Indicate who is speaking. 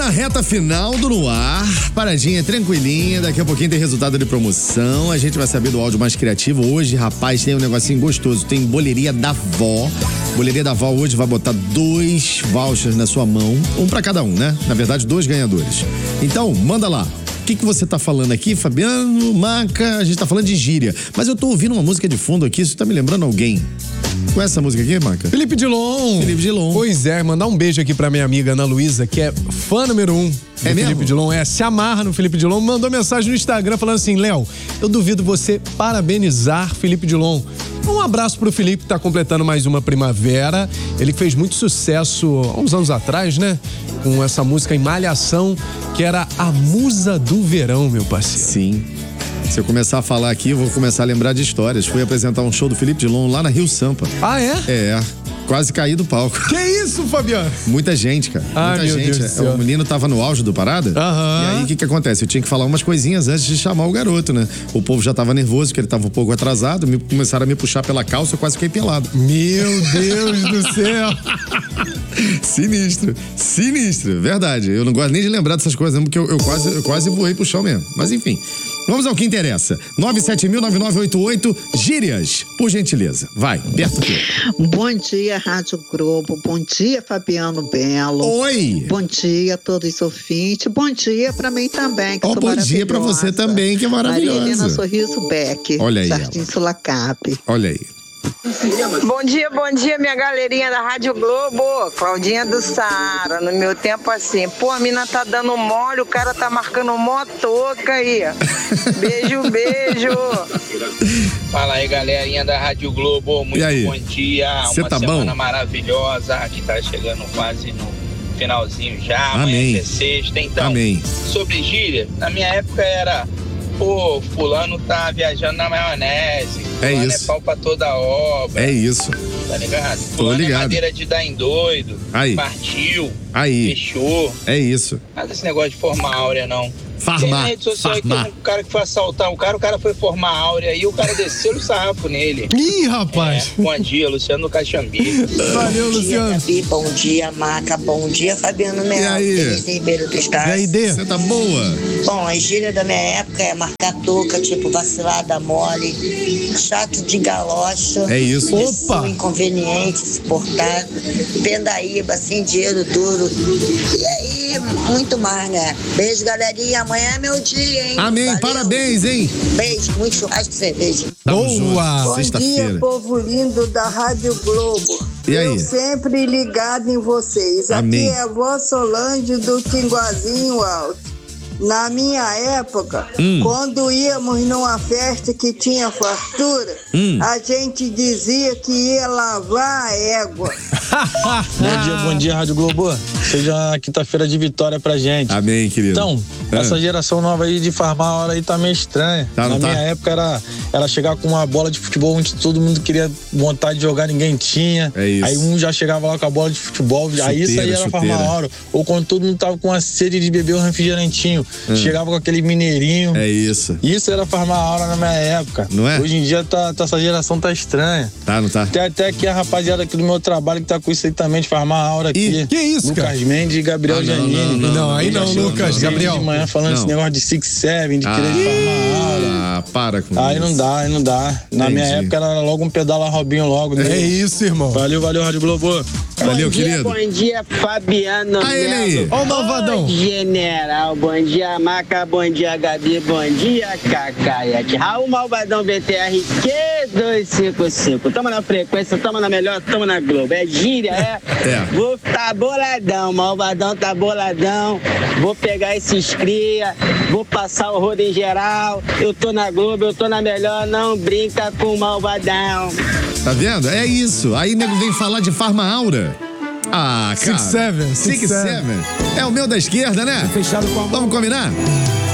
Speaker 1: na reta final do No Ar, paradinha tranquilinha, daqui a pouquinho tem resultado de promoção, a gente vai saber do áudio mais criativo. Hoje, rapaz, tem um negocinho gostoso, tem Boleria da Vó. Boleria da Vó hoje vai botar 2 vouchers na sua mão, um pra cada um, né? Na verdade, 2 ganhadores. Então, manda lá. O que você tá falando aqui, Fabiano, Maca? A gente tá falando de gíria, mas eu tô ouvindo uma música de fundo aqui, isso tá me lembrando alguém. Conhece essa música aqui, Maca?
Speaker 2: Felipe Dilon.
Speaker 1: Felipe Dilon.
Speaker 2: Pois é, mandar um beijo aqui pra minha amiga Ana Luísa, que é fã número 1 do Felipe Dilon. Se amarra no Felipe Dilon. Mandou mensagem no Instagram falando assim: Léo, eu duvido você parabenizar Felipe Dilon. Um abraço pro Felipe, que tá completando mais uma primavera. Ele fez muito sucesso há uns anos atrás, né? Com essa música em Malhação, que era a musa do verão, meu parceiro.
Speaker 1: Sim. Se eu começar a falar aqui, eu vou começar a lembrar de histórias. Fui apresentar um show do Felipe Dilon lá na Rio Sampa.
Speaker 2: Ah, é?
Speaker 1: É. Quase caí do palco.
Speaker 2: Que isso, Fabiano?
Speaker 1: Muita gente, cara. Muita
Speaker 2: meu
Speaker 1: gente.
Speaker 2: Deus do céu.
Speaker 1: O menino tava no auge do parada.
Speaker 2: Aham.
Speaker 1: E aí, o que acontece? Eu tinha que falar umas coisinhas antes de chamar o garoto, né? O povo já tava nervoso, porque ele tava um pouco atrasado. Começaram a me puxar pela calça, eu quase fiquei pelado.
Speaker 2: Meu Deus do céu.
Speaker 1: Sinistro. Sinistro. Verdade. Eu não gosto nem de lembrar dessas coisas, porque eu quase voei pro chão mesmo. Mas enfim. Vamos ao que interessa. 970009988, gírias, por gentileza. Vai, aperta o quê?
Speaker 3: Bom dia, Rádio Globo. Bom dia, Fabiano Belo.
Speaker 1: Oi!
Speaker 3: Bom dia a todos os ouvintes. Bom dia pra mim também, que sou
Speaker 1: Bom dia pra você também, que é maravilhosa.
Speaker 3: Maria Helena Sorriso Beck.
Speaker 1: Olha aí,
Speaker 3: Jardim Sulacap.
Speaker 1: Olha aí.
Speaker 4: Bom dia, minha galerinha da Rádio Globo. Claudinha do Saara. No meu tempo assim, pô, a mina tá dando mole, o cara tá marcando mó toca aí. Beijo.
Speaker 5: Fala aí, galerinha da Rádio Globo. Muito bom dia.
Speaker 1: Cê tá
Speaker 5: semana
Speaker 1: bom?
Speaker 5: maravilhosa, que tá chegando quase no finalzinho já.
Speaker 1: Amém.
Speaker 5: Amanhã é sexta, então.
Speaker 1: Amém.
Speaker 5: Sobre gíria, na minha época era: pô, fulano tá viajando na maionese. Fulano
Speaker 1: isso.
Speaker 5: é pau pra toda obra.
Speaker 1: É isso.
Speaker 5: Tá ligado?
Speaker 1: Tô
Speaker 5: Fulano
Speaker 1: ligado.
Speaker 5: é madeira de dar em doido.
Speaker 1: Aí.
Speaker 5: Partiu.
Speaker 1: Aí.
Speaker 5: Fechou.
Speaker 1: É isso.
Speaker 5: Nada desse negócio de formar áurea, não.
Speaker 1: Farmar.
Speaker 5: Tem na rede social que um cara que foi assaltar o cara foi formar áurea e o cara desceu o sarrafo nele.
Speaker 2: Ih, rapaz.
Speaker 5: Bom dia, Luciano Caxambi.
Speaker 2: Valeu, Luciano.
Speaker 6: Gabi, bom dia, Maca, bom dia, Fabiano Melo.
Speaker 1: E aí?
Speaker 6: Feliz Ribeiro do Estado.
Speaker 2: E aí, Dê?
Speaker 1: Você tá boa?
Speaker 6: Bom, a gíria da minha época é marcar touca, tipo vacilada mole, chato de galocha.
Speaker 1: É isso.
Speaker 6: Pessoa
Speaker 2: Opa!
Speaker 6: inconveniente, suportável, pendaíba, sem dinheiro duro. E aí, muito mais, né? Beijo, galerinha. Amanhã é meu dia, hein?
Speaker 1: Amém.
Speaker 6: Valeu.
Speaker 1: Parabéns, hein?
Speaker 6: Beijo, muito churrasco e cerveja.
Speaker 1: Tamo junto.
Speaker 2: Boa!
Speaker 7: Bom dia,
Speaker 1: Sexta-feira.
Speaker 7: povo lindo da Rádio Globo.
Speaker 1: E aí?
Speaker 7: Eu sempre ligado em vocês.
Speaker 1: Amém.
Speaker 7: Aqui é a vó Solange do Tinguazinho Alto. Na minha época, quando íamos numa festa que tinha fartura, a gente dizia que ia lavar a égua.
Speaker 8: Bom dia, Rádio Globo. Seja uma quinta-feira de vitória pra gente.
Speaker 1: Amém, querido.
Speaker 8: Então, essa geração nova aí de farmar a hora aí tá meio estranha.
Speaker 1: Tá, não
Speaker 8: Na
Speaker 1: tá?
Speaker 8: minha época era chegar com uma bola de futebol onde todo mundo queria vontade de jogar, ninguém tinha.
Speaker 1: É isso.
Speaker 8: Aí um já chegava lá com a bola de futebol, aí isso aí era farmar a hora. Ou quando todo mundo tava com a sede de beber um refrigerantinho, chegava com aquele mineirinho.
Speaker 1: É isso.
Speaker 8: Isso era farmar a hora na minha época.
Speaker 1: Não é?
Speaker 8: Hoje em dia essa geração tá estranha.
Speaker 1: Tá, não tá?
Speaker 8: Tem até aqui a rapaziada aqui do meu trabalho que tá com isso aí também, de farmar a aura aqui.
Speaker 2: Ih, que isso,
Speaker 8: Lucas
Speaker 2: cara?
Speaker 8: Mendes e Gabriel Janine.
Speaker 2: Não, aí não, Lucas. Gabriel.
Speaker 8: De manhã falando
Speaker 1: Não.
Speaker 8: esse negócio de 6-7, de querer farmar a aura.
Speaker 1: Ah, para com
Speaker 8: Aí
Speaker 1: isso.
Speaker 8: não dá. Na minha
Speaker 1: Entendi.
Speaker 8: época era logo um pedala Robinho logo.
Speaker 2: É isso, irmão.
Speaker 8: Valeu, Rádio Globo.
Speaker 1: Valeu, querido.
Speaker 9: Bom dia, Fabiano
Speaker 1: Ah, ele aí.
Speaker 9: Melo.
Speaker 2: Ó o malvadão.
Speaker 9: General, bom dia, Maca, bom dia, Gabi, bom dia, Cacaiate. Raul Malvadão BTR Q255. Tamo na frequência, tamo na melhor, tamo na Globo. É gíria, é?
Speaker 1: É.
Speaker 9: Vou tá boladão, Malvadão tá boladão. Vou pegar esses cria, vou passar o rodo em geral. Eu tô na Globo, eu tô na melhor, não brinca com o Malvadão.
Speaker 1: Tá vendo? É isso. Aí nego vem falar de Farma Aura. Ah, cara.
Speaker 2: 6-7.
Speaker 1: 6-7. É o meu da esquerda, né?
Speaker 2: Fechado com a mão.
Speaker 1: Vamos combinar?